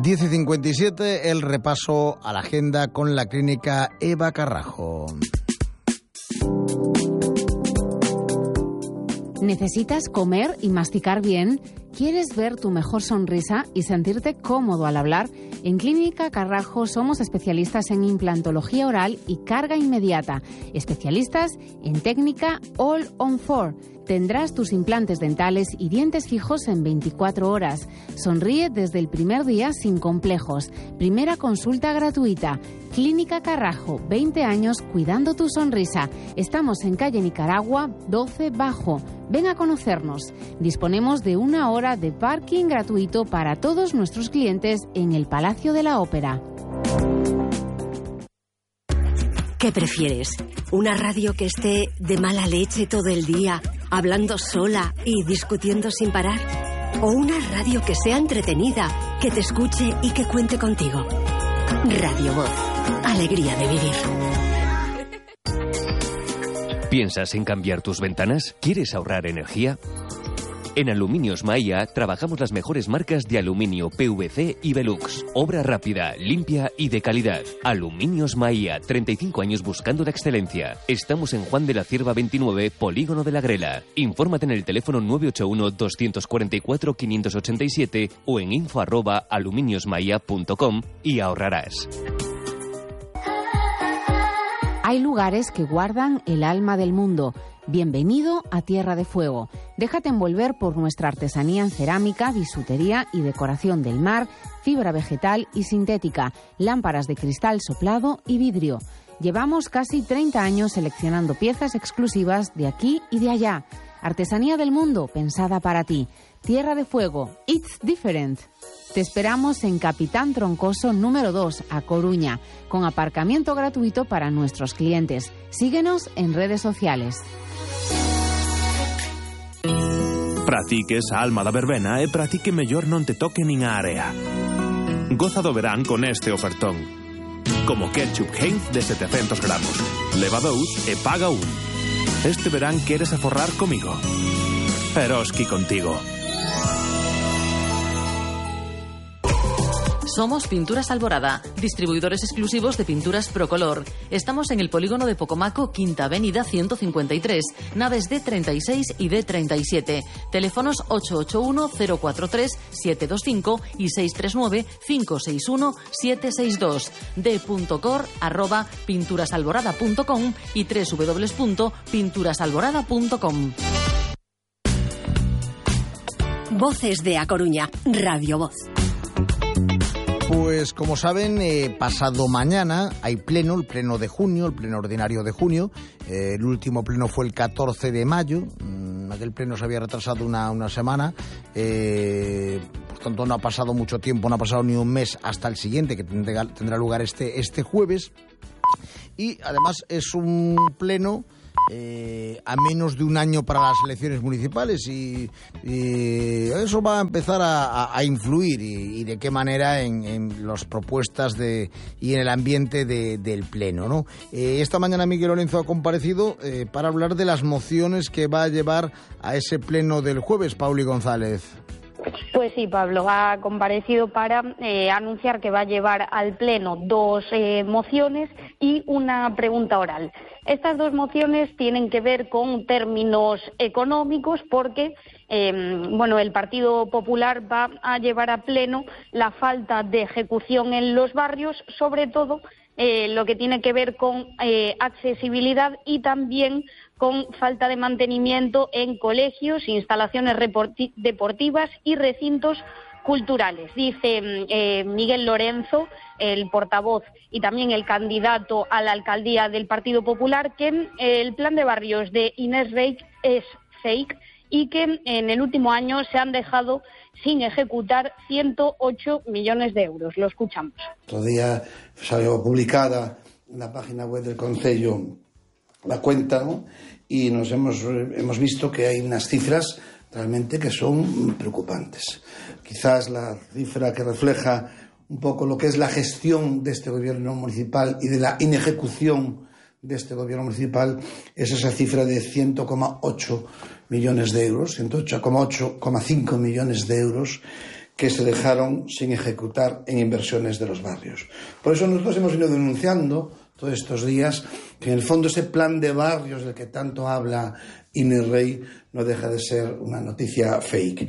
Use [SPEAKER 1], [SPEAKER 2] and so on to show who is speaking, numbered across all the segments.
[SPEAKER 1] 10:57, el repaso a la agenda con la clínica Eva Carrajo.
[SPEAKER 2] ¿Necesitas comer y masticar bien? ¿Quieres ver tu mejor sonrisa y sentirte cómodo al hablar? En Clínica Carrajo somos especialistas en implantología oral y carga inmediata. Especialistas en técnica All on 4. Tendrás tus implantes dentales y dientes fijos en 24 horas. Sonríe desde el primer día sin complejos. Primera consulta gratuita. Clínica Carrajo, 20 años cuidando tu sonrisa. Estamos en calle Nicaragua, 12 Bajo. Ven a conocernos. Disponemos de 1 hora de parking gratuito para todos nuestros clientes en el Palacio de la Ópera.
[SPEAKER 3] ¿Qué prefieres? ¿Una radio que esté de mala leche todo el día, hablando sola y discutiendo sin parar? ¿O una radio que sea entretenida, que te escuche y que cuente contigo? Radio Voz. Alegría de vivir.
[SPEAKER 4] ¿Piensas en cambiar tus ventanas? ¿Quieres ahorrar energía? En Aluminios Maia trabajamos las mejores marcas de aluminio, PVC y Velux. Obra rápida, limpia y de calidad. Aluminios Maia, 35 años buscando la excelencia. Estamos en Juan de la Cierva 29, Polígono de la Grela. Infórmate en el teléfono 981-244-587 o en info@aluminiosmaia.com y ahorrarás.
[SPEAKER 2] Hay lugares que guardan el alma del mundo. Bienvenido a Tierra de Fuego. Déjate envolver por nuestra artesanía en cerámica, bisutería y decoración del mar, fibra vegetal y sintética, lámparas de cristal soplado y vidrio. Llevamos casi 30 años seleccionando piezas exclusivas de aquí y de allá. Artesanía del mundo pensada para ti. Tierra de Fuego. It's different. Te esperamos en Capitán Troncoso número 2, a Coruña, con aparcamiento gratuito para nuestros clientes. Síguenos en redes sociales.
[SPEAKER 5] Practique esa alma da verbena e practique mellor non te toque nin a area. Goza do verán con este ofertón. Como ketchup Heinz de 700 gramos. Leva 2 e paga 1. Este verán queres aforrar comigo. Eroski contigo.
[SPEAKER 6] Somos Pinturas Alborada, distribuidores exclusivos de pinturas Procolor. Estamos en el polígono de Pocomaco, Quinta Avenida 153, naves D36 y D37. Teléfonos 881-043-725 y 639-561-762. d.cor@pinturasalborada.com y www.pinturasalborada.com.
[SPEAKER 3] Voces de A Coruña, Radio Voz.
[SPEAKER 1] Pues como saben, pasado mañana hay pleno, el pleno de junio, el pleno ordinario de junio. El último pleno fue el 14 de mayo. Aquel pleno se había retrasado una semana. Por tanto, no ha pasado mucho tiempo, no ha pasado ni un mes hasta el siguiente, que tendrá lugar este jueves. Y además es un pleno a menos de un año para las elecciones municipales y eso va a empezar a influir y de qué manera en las propuestas y en el ambiente del pleno, ¿no? Esta mañana Miguel Lorenzo ha comparecido para hablar de las mociones que va a llevar a ese pleno del jueves. Pauli González.
[SPEAKER 7] Pues sí, Pablo, ha comparecido para anunciar que va a llevar al Pleno 2 mociones y una pregunta oral. Estas 2 mociones tienen que ver con términos económicos porque el Partido Popular va a llevar a pleno la falta de ejecución en los barrios, sobre todo lo que tiene que ver con accesibilidad y también con falta de mantenimiento en colegios, instalaciones deportivas y recintos culturales. Dice Miguel Lorenzo, el portavoz y también el candidato a la alcaldía del Partido Popular, que el plan de barrios de Inés Reich es fake y que en el último año se han dejado sin ejecutar 108 millones de euros. Lo escuchamos.
[SPEAKER 8] Otro día salió publicada en la página web del Concello la cuenta, ¿no? Y nos hemos visto que hay unas cifras realmente que son preocupantes. Quizás la cifra que refleja un poco lo que es la gestión de este gobierno municipal y de la inejecución de este gobierno municipal es esa cifra de 100,8 millones de euros, 108,5 millones de euros que se dejaron sin ejecutar en inversiones de los barrios. Por eso nosotros hemos venido denunciando todos estos días que en el fondo ese plan de barrios del que tanto habla Inés Rey no deja de ser una noticia fake.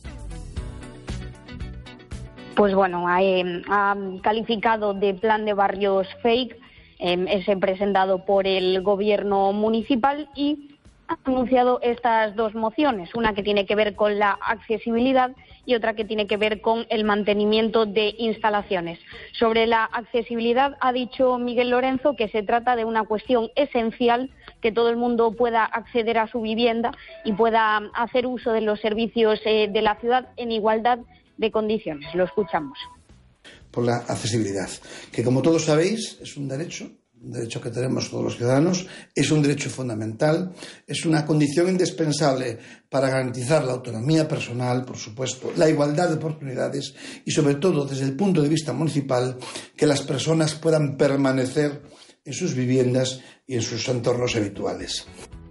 [SPEAKER 7] Pues bueno, ha calificado de plan de barrios fake ese presentado por el gobierno municipal y ha anunciado estas dos mociones, una que tiene que ver con la accesibilidad y otra que tiene que ver con el mantenimiento de instalaciones. Sobre la accesibilidad ha dicho Miguel Lorenzo que se trata de una cuestión esencial, que todo el mundo pueda acceder a su vivienda y pueda hacer uso de los servicios de la ciudad en igualdad de condiciones. Lo escuchamos.
[SPEAKER 8] Por la accesibilidad, que como todos sabéis es un derecho que tenemos todos los ciudadanos, es un derecho fundamental, es una condición indispensable para garantizar la autonomía personal, por supuesto, la igualdad de oportunidades y, sobre todo, desde el punto de vista municipal, que las personas puedan permanecer en sus viviendas y en sus entornos habituales.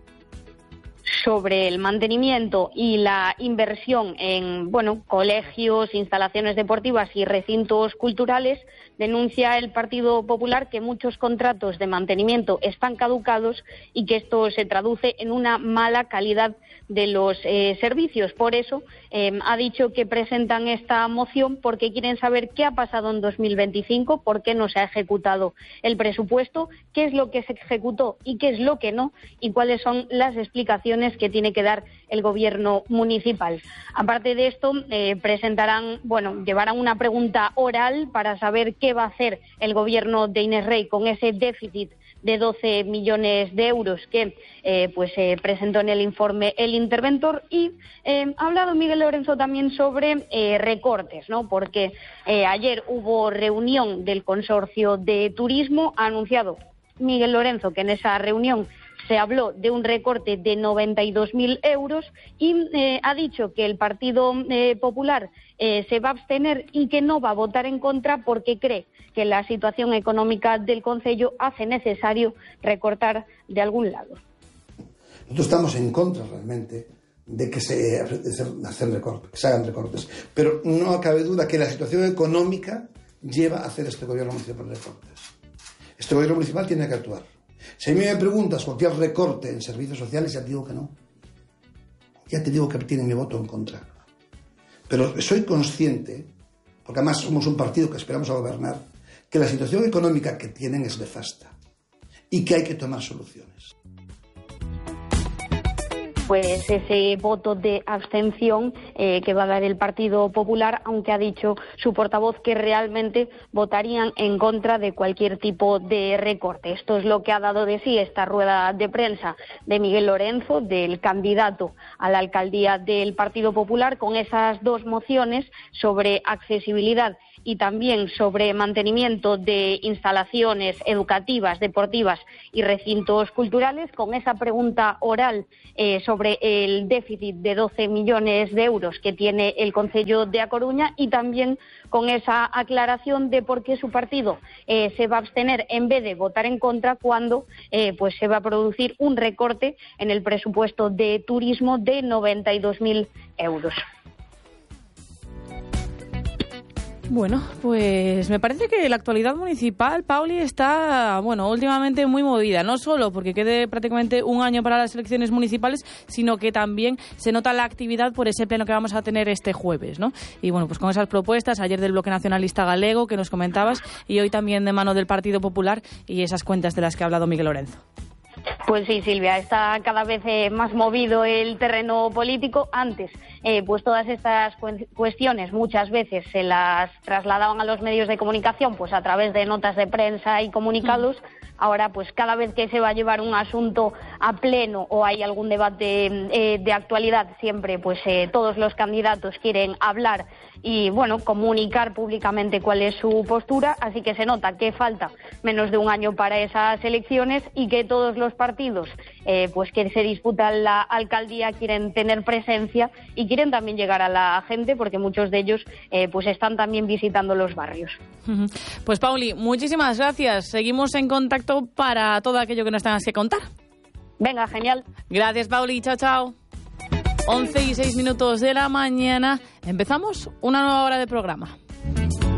[SPEAKER 7] Sobre el mantenimiento y la inversión en colegios, instalaciones deportivas y recintos culturales, denuncia el Partido Popular que muchos contratos de mantenimiento están caducados y que esto se traduce en una mala calidad de los servicios. Por eso ha dicho que presentan esta moción porque quieren saber qué ha pasado en 2025, por qué no se ha ejecutado el presupuesto, qué es lo que se ejecutó y qué es lo que no, y cuáles son las explicaciones que tiene que dar el gobierno municipal. Aparte de esto, llevarán una pregunta oral para saber qué va a hacer el gobierno de Inés Rey con ese déficit de 12 millones de euros que presentó en el informe el interventor. Y ha hablado Miguel Lorenzo también sobre recortes, ¿no? Porque ayer hubo reunión del Consorcio de Turismo. Ha anunciado Miguel Lorenzo que en esa reunión se habló de un recorte de 92.000 euros y ha dicho que el Partido Popular se va a abstener y que no va a votar en contra porque cree que la situación económica del concello hace necesario recortar de algún lado.
[SPEAKER 8] Nosotros estamos en contra realmente de que se hagan recortes, pero no cabe duda que la situación económica lleva a hacer este gobierno municipal recortes. Este gobierno municipal tiene que actuar. Si a mí me preguntas cualquier recorte en servicios sociales, ya te digo que no. Ya te digo que tiene mi voto en contra. Pero soy consciente, porque además somos un partido que esperamos a gobernar, que la situación económica que tienen es nefasta y que hay que tomar soluciones.
[SPEAKER 7] Pues ese voto de abstención que va a dar el Partido Popular, aunque ha dicho su portavoz que realmente votarían en contra de cualquier tipo de recorte. Esto es lo que ha dado de sí esta rueda de prensa de Miguel Lorenzo, del candidato a la alcaldía del Partido Popular, con esas dos mociones sobre accesibilidad y también sobre mantenimiento de instalaciones educativas, deportivas y recintos culturales, con esa pregunta oral sobre el déficit de 12 millones de euros que tiene el concello de A Coruña, y también con esa aclaración de por qué su partido se va a abstener en vez de votar en contra cuando se va a producir un recorte en el presupuesto de turismo de 92.000 euros.
[SPEAKER 9] Bueno, pues me parece que la actualidad municipal, Pauli, está, últimamente muy movida, no solo porque quede prácticamente un año para las elecciones municipales, sino que también se nota la actividad por ese pleno que vamos a tener este jueves, ¿no? Y bueno, pues con esas propuestas, ayer del Bloque Nacionalista Galego, que nos comentabas, y hoy también de mano del Partido Popular, y esas cuentas de las que ha hablado Miguel Lorenzo.
[SPEAKER 7] Pues sí, Silvia, está cada vez más movido el terreno político. Antes, pues todas estas cuestiones muchas veces se las trasladaban a los medios de comunicación pues a través de notas de prensa y comunicados. Ahora, pues cada vez que se va a llevar un asunto a pleno o hay algún debate de actualidad, siempre pues todos los candidatos quieren hablar y, comunicar públicamente cuál es su postura. Así que se nota que falta menos de un año para esas elecciones y que todos los partidos pues que se disputan la alcaldía quieren tener presencia y quieren también llegar a la gente, porque muchos de ellos pues están también visitando los barrios.
[SPEAKER 9] Pues Pauli, muchísimas gracias. Seguimos en contacto para todo aquello que nos tengas que contar.
[SPEAKER 7] Venga, genial.
[SPEAKER 9] Gracias, Pauli. Chao, chao. 11:06 de la mañana. Empezamos una nueva hora de programa.